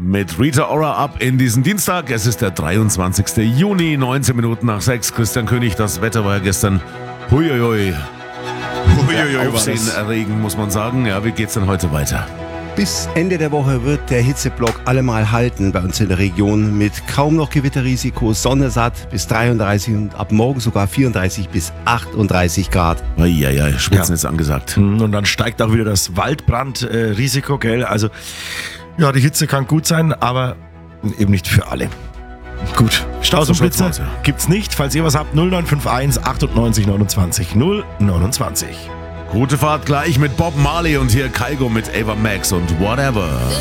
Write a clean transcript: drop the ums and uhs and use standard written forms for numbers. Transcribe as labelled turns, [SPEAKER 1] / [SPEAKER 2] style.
[SPEAKER 1] mit Rita Ora ab in diesen Dienstag. Es ist der 23. Juni, 19 Minuten nach 6. Christian König, das Wetter war ja gestern huiuiui. Aufsehenerregend, muss man sagen. Ja, wie geht's denn heute weiter?
[SPEAKER 2] Bis Ende der Woche wird der Hitzeblock allemal halten bei uns in der Region mit kaum noch Gewitterrisiko, Sonne satt bis 33 und ab morgen sogar 34 bis 38 Grad.
[SPEAKER 1] Ja, Schwitzen ist angesagt.
[SPEAKER 3] Und dann steigt auch wieder das Waldbrandrisiko, gell? Also, ja, die Hitze kann gut sein, aber eben nicht für alle. Gut, Staus und Blitze gibt's nicht. Falls ihr was habt, 0951 98 29 029.
[SPEAKER 1] Gute Fahrt gleich mit Bob Marley und hier Kygo mit Ava Max und Whatever.